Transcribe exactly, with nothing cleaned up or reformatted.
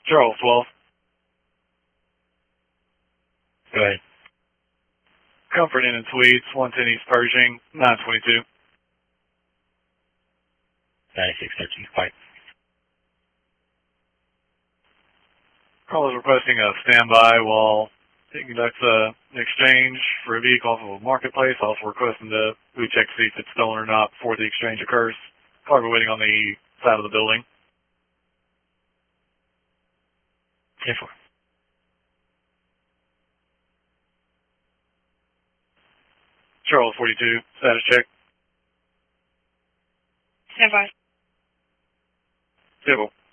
Charles, twelve. Go ahead. Comfort Inn and Suites, one ten East Pershing, nine twenty-two. ninety-six thirteen. Bye. Caller is requesting a standby while he conducts a, an exchange for a vehicle off of a marketplace. Also requesting to we check to see if it's stolen or not before the exchange occurs. Caller will be waiting on the side of the building. ten four. Charles, forty-two, status check. Stand by. Civil.